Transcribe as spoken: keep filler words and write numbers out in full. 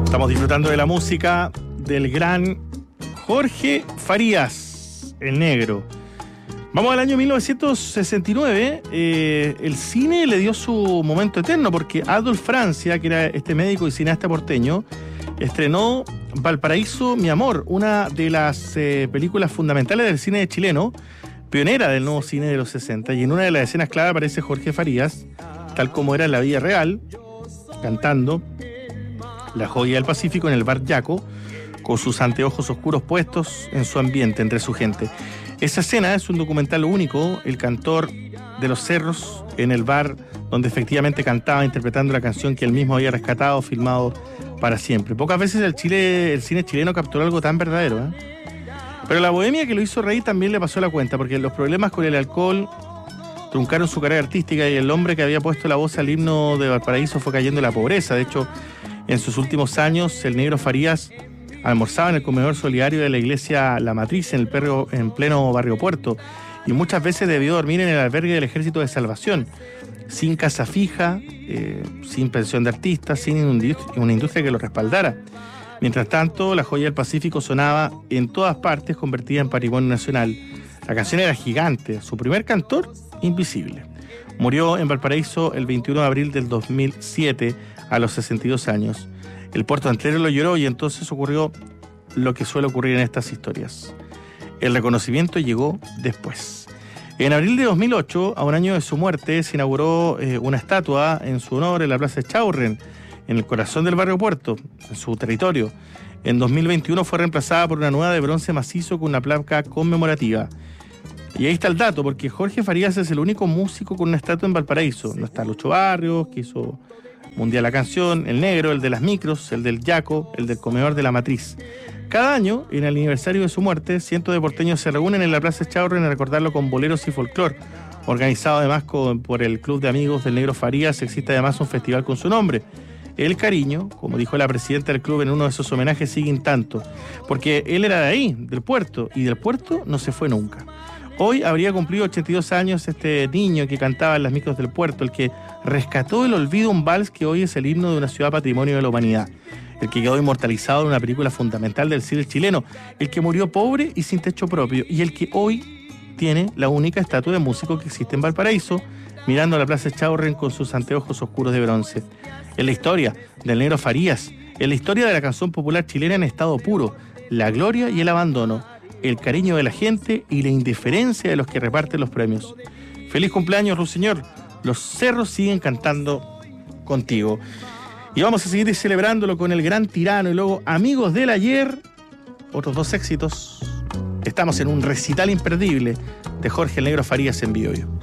Estamos disfrutando de la música del gran Jorge Farías, el negro. Vamos al año mil novecientos sesenta y nueve. Eh, el cine le dio su momento eterno porque Adolf Francia, que era este médico y cineasta porteño, estrenó Valparaíso, mi amor, una de las eh, películas fundamentales del cine chileno, pionera del nuevo cine de los sesenta, y en una de las escenas clave aparece Jorge Farías, tal como era en la vida real, cantando La joya del Pacífico en el bar Yaco, con sus anteojos oscuros puestos en su ambiente, entre su gente. Esa escena es un documental único, el cantor de los cerros en el bar donde efectivamente cantaba interpretando la canción que él mismo había rescatado, filmado para siempre. Pocas veces el, Chile, el cine chileno capturó algo tan verdadero, ¿eh? Pero la bohemia que lo hizo reír también le pasó la cuenta, porque los problemas con el alcohol truncaron su carrera artística y el hombre que había puesto la voz al himno de Valparaíso fue cayendo en la pobreza. De hecho, en sus últimos años, el negro Farías almorzaba en el comedor solidario de la iglesia La Matriz en, el perro, en pleno barrio Puerto, y muchas veces debió dormir en el albergue del Ejército de Salvación, sin casa fija, eh, sin pensión de artista, sin una industria que lo respaldara. Mientras tanto, La joya del Pacífico sonaba en todas partes, convertida en patrimonio nacional. La canción era gigante, su primer cantor, invisible. Murió en Valparaíso el veintiuno de abril del dos mil siete, a los sesenta y dos años. El puerto entero lo lloró y entonces ocurrió lo que suele ocurrir en estas historias. El reconocimiento llegó después. En abril de dos mil ocho, a un año de su muerte, se inauguró eh, una estatua en su honor en la Plaza Echaurren, en el corazón del barrio Puerto, en su territorio. En dos mil veintiuno fue reemplazada por una nueva de bronce macizo con una placa conmemorativa. Y ahí está el dato, porque Jorge Farías es el único músico con una estatua en Valparaíso. No está Lucho Barrios, que hizo Mundial la Canción, el negro, el de las micros, el del Yaco, el del comedor de la Matriz. Cada año, en el aniversario de su muerte, cientos de porteños se reúnen en la Plaza Echaurren a recordarlo con boleros y folclor. Organizado además con, por el Club de Amigos del Negro Farías, existe además un festival con su nombre. El cariño, como dijo la presidenta del club en uno de esos homenajes, sigue intacto, porque él era de ahí, del puerto, y del puerto no se fue nunca. Hoy habría cumplido ochenta y dos años este niño que cantaba en las micros del puerto, el que rescató del olvido un vals que hoy es el himno de una ciudad patrimonio de la humanidad, el que quedó inmortalizado en una película fundamental del cine chileno, el que murió pobre y sin techo propio, y el que hoy tiene la única estatua de músico que existe en Valparaíso, mirando a la Plaza Echaurren con sus anteojos oscuros de bronce. Es la historia del negro Farías, es la historia de la canción popular chilena en estado puro, la gloria y el abandono, el cariño de la gente y la indiferencia de los que reparten los premios. Feliz cumpleaños, Ruiseñor. Los cerros siguen cantando contigo. Y vamos a seguir celebrándolo con El Gran Tirano y luego Amigos del Ayer, otros dos éxitos. Estamos en un recital imperdible de Jorge el Negro Farías en Biobío.